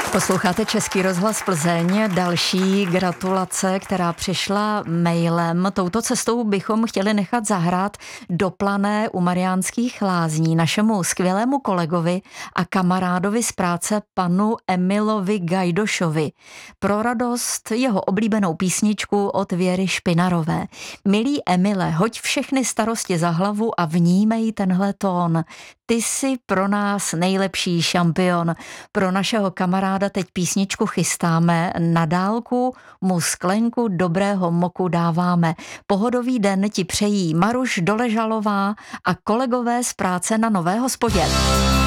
Posloucháte Český rozhlas Plzeň, další gratulace, která přišla mailem. Touto cestou bychom chtěli nechat zahrát do Plané u Mariánských Lázní našemu skvělému kolegovi a kamarádovi z práce panu Emilovi Gajdošovi. Pro radost jeho oblíbenou písničku od Věry Špinarové. Milý Emile, hoď všechny starosti za hlavu a vnímej tenhle tón. Ty jsi pro nás nejlepší šampion. Pro našeho kamaráda teď písničku chystáme, na dálku mu sklenku dobrého moku dáváme. Pohodový den ti přejí Maruš Doležalová a kolegové z práce na Nové Hospodě.